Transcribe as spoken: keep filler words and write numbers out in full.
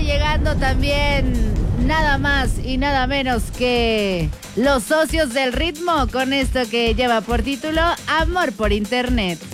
llegando también nada más y nada menos que los socios del ritmo con esto que lleva por título Amor por Internet.